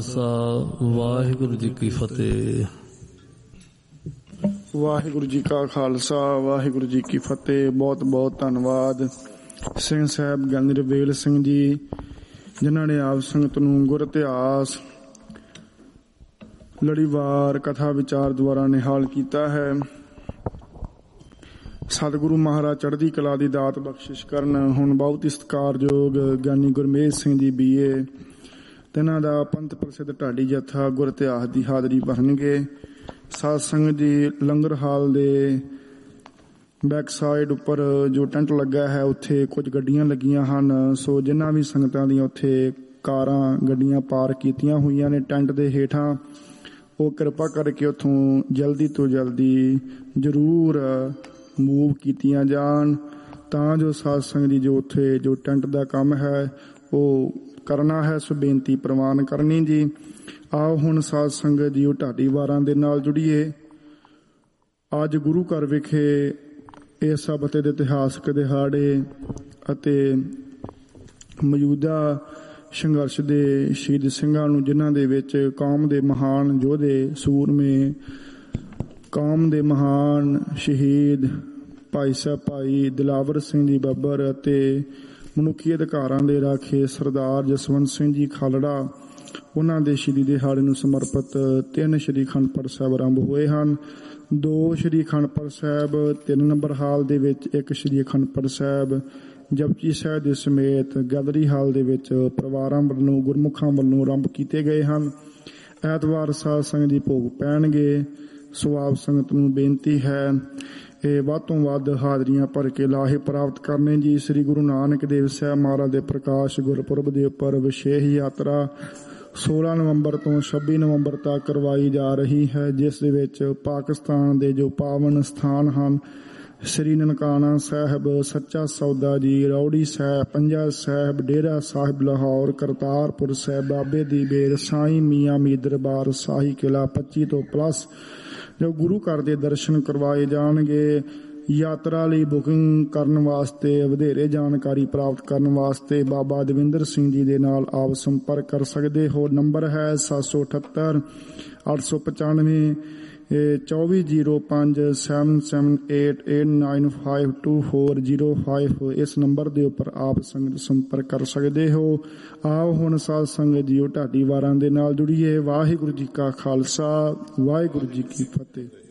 ਵਾਹਿਗੁਰੂ ਜੀ ਕੀ ਫਤਿਹ। ਵਾਹਿਗੁਰੂ ਜੀ ਕਾ ਖਾਲਸਾ, ਵਾਹਿਗੁਰੂ ਜੀ ਕੀ ਫਤਿਹ। ਬਹੁਤ ਬਹੁਤ ਧੰਨਵਾਦ ਸਿੰਘ ਸਾਹਿਬ ਗਿਆਨੀ ਰਵੇਲ ਸਿੰਘ ਜੀ, ਜਿਨ੍ਹਾਂ ਨੇ ਆਪ ਸੰਗਤ ਨੂੰ ਗੁਰ ਇਤਿਹਾਸ ਲੜੀਵਾਰ ਕਥਾ ਵਿਚਾਰ ਦੁਆਰਾ ਨਿਹਾਲ ਕੀਤਾ ਹੈ। ਸਤਿਗੁਰੂ ਮਹਾਰਾਜ ਚੜ੍ਹਦੀ ਕਲਾ ਦੀ ਦਾਤ ਬਖਸ਼ਿਸ਼ ਕਰਨ। ਹੁਣ ਬਹੁਤ ਹੀ ਸਤਿਕਾਰਯੋਗ ਗਿਆਨੀ ਗੁਰਮੇਜ ਸਿੰਘ ਜੀ BA, ਤਿੰਨਾਂ ਦਾ ਪੰਥ ਪ੍ਰਸਿੱਧ ਢਾਡੀ ਜਥਾ ਗੁਰ ਇਤਿਹਾਸ ਦੀ ਹਾਜ਼ਰੀ ਭਰਨਗੇ। ਸਾਧ ਸੰਗਤ ਜੀ, ਲੰਗਰ ਹਾਲ ਦੇ ਬੈਕ ਸਾਈਡ ਉੱਪਰ ਜੋ ਟੈਂਟ ਲੱਗਾ ਹੈ, ਉੱਥੇ ਕੁਝ ਗੱਡੀਆਂ ਲੱਗੀਆਂ ਹਨ। ਸੋ ਜਿਨ੍ਹਾਂ ਵੀ ਸੰਗਤਾਂ ਦੀਆਂ ਉੱਥੇ ਕਾਰਾਂ ਗੱਡੀਆਂ ਪਾਰਕ ਕੀਤੀਆਂ ਹੋਈਆਂ ਨੇ ਟੈਂਟ ਦੇ ਹੇਠਾਂ, ਉਹ ਕਿਰਪਾ ਕਰਕੇ ਉੱਥੋਂ ਜਲਦੀ ਤੋਂ ਜਲਦੀ ਜ਼ਰੂਰ ਮੂਵ ਕੀਤੀਆਂ ਜਾਣ, ਤਾਂ ਜੋ ਸਾਧ ਸੰਗਤ ਦੀ ਜੋ ਉੱਥੇ ਜੋ ਟੈਂਟ ਦਾ ਕੰਮ ਹੈ ਉਹ ਕਰਨਾ ਹੈ। ਸੋ ਬੇਨਤੀ ਪ੍ਰਵਾਨ ਕਰਨੀ ਜੀ। ਆਓ ਹੁਣ ਸਾਧ ਸੰਗਤ ਜੀ ਉਹ ਢਾਡੀ ਵਾਰਾਂ ਦੇ ਨਾਲ ਜੁੜੀਏ। ਅੱਜ ਗੁਰੂ ਘਰ ਵਿਖੇ ਇਸ ਹਫ਼ਤੇ ਦੇ ਇਤਿਹਾਸਕ ਦਿਹਾੜੇ ਅਤੇ ਮੌਜੂਦਾ ਸੰਘਰਸ਼ ਦੇ ਸ਼ਹੀਦ ਸਿੰਘਾਂ ਨੂੰ, ਜਿਨ੍ਹਾਂ ਦੇ ਵਿੱਚ ਕੌਮ ਦੇ ਮਹਾਨ ਯੋਧੇ ਸੂਰਮੇ, ਕੌਮ ਦੇ ਮਹਾਨ ਸ਼ਹੀਦ ਭਾਈ ਸਾਹਿਬ ਭਾਈ ਦਿਲਾਵਰ ਸਿੰਘ ਜੀ ਬੱਬਰ ਅਤੇ ਮਨੁੱਖੀ ਅਧਿਕਾਰਾਂ ਦੇ ਰਾਖੇ ਸਰਦਾਰ ਜਸਵੰਤ ਸਿੰਘ ਜੀ ਖਾਲੜਾ, ਉਹਨਾਂ ਦੇ ਸ਼ਹੀਦੀ ਦਿਹਾੜੇ ਨੂੰ ਸਮਰਪਿਤ 3 ਸ਼੍ਰੀ ਅਖੰਡ ਪਾਠ ਸਾਹਿਬ ਆਰੰਭ ਹੋਏ ਹਨ। 2 ਸ਼੍ਰੀ ਅਖੰਡ ਪਾਠ ਸਾਹਿਬ 3 ਨੰਬਰ ਹਾਲ ਦੇ ਵਿੱਚ, 1 ਸ਼੍ਰੀ ਅਖੰਡ ਪਾਠ ਸਾਹਿਬ ਜਪਜੀ ਸਾਹਿਬ ਦੇ ਸਮੇਤ ਗੈਲਰੀ ਹਾਲ ਦੇ ਵਿੱਚ ਪਰਿਵਾਰਾਂ ਵੱਲੋਂ ਗੁਰਮੁਖਾਂ ਵੱਲੋਂ ਆਰੰਭ ਕੀਤੇ ਗਏ ਹਨ। ਐਤਵਾਰ ਸਾਧ ਸੰਗਤ ਦੀ ਭੋਗ ਪੈਣਗੇ। ਸੋ ਆਪ ਸੰਗਤ ਨੂੰ ਬੇਨਤੀ ਹੈ ਇਹ ਵੱਧ ਤੋਂ ਵੱਧ ਹਾਜ਼ਰੀਆਂ ਭਰ ਕੇ ਲਾਹੇ ਪ੍ਰਾਪਤ ਕਰਨੇ ਜੀ। ਸ੍ਰੀ ਗੁਰੂ ਨਾਨਕ ਦੇਵ ਸਾਹਿਬ ਮਹਾਰਾਜ ਦੇ ਪ੍ਰਕਾਸ਼ ਗੁਰਪੁਰਬ ਦੇ ਉੱਪਰ ਵਿਸ਼ੇਸ਼ ਯਾਤਰਾ 16 ਨਵੰਬਰ ਤੋਂ 26 ਨਵੰਬਰ ਤੱਕ ਕਰਵਾਈ ਜਾ ਰਹੀ ਹੈ, ਜਿਸ ਦੇ ਵਿੱਚ ਪਾਕਿਸਤਾਨ ਦੇ ਜੋ ਪਾਵਨ ਸਥਾਨ ਹਨ, ਸ੍ਰੀ ਨਨਕਾਣਾ ਸਾਹਿਬ, ਸੱਚਾ ਸੌਦਾ ਜੀ, ਰੌੜੀ ਸਾਹਿਬ, ਪੰਜਾ ਸਾਹਿਬ, ਡੇਰਾ ਸਾਹਿਬ ਲਾਹੌਰ, ਕਰਤਾਰਪੁਰ ਸਾਹਿਬ, ਬਾਬੇ ਦੀ ਬੇਰ, ਸਾਈਂ ਮੀਆਂ ਮੀਰ ਦਰਬਾਰ, ਸ਼ਾਹੀ ਕਿਲਾ 25 ਤੋਂ ਪਲੱਸ ਜੋ ਗੁਰੂ ਘਰ ਦੇ ਦਰਸ਼ਨ ਕਰਵਾਏ ਜਾਣਗੇ। ਯਾਤਰਾ ਲਈ ਬੁਕਿੰਗ ਕਰਨ ਵਾਸਤੇ, ਵਧੇਰੇ ਜਾਣਕਾਰੀ ਪ੍ਰਾਪਤ ਕਰਨ ਵਾਸਤੇ ਬਾਬਾ ਦਵਿੰਦਰ ਸਿੰਘ ਜੀ ਦੇ ਨਾਲ ਆਪ ਸੰਪਰਕ ਕਰ ਸਕਦੇ ਹੋ। ਨੰਬਰ ਹੈ 778 895 2405 7788952405। ਇਸ ਨੰਬਰ ਦੇ ਉੱਪਰ ਆਪ ਸੰਗਤ ਸੰਪਰਕ ਕਰ ਸਕਦੇ ਹੋ। ਆਓ ਹੁਣ ਸਾਧ ਸੰਗਤ ਜੀਓ ਢਾਡੀ ਵਾਰਾਂ ਦੇ ਨਾਲ ਜੁੜੀਏ। ਵਾਹਿਗੁਰੂ ਜੀ ਕਾ ਖਾਲਸਾ, ਵਾਹਿਗੁਰੂ ਜੀ ਕੀ ਫਤਿਹ।